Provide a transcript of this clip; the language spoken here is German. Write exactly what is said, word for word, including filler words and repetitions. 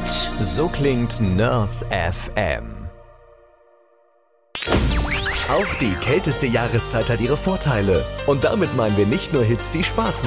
Quatsch. So klingt Nurse F M. Auch die kälteste Jahreszeit hat ihre Vorteile. Und damit meinen wir nicht nur Hits, die Spaß machen.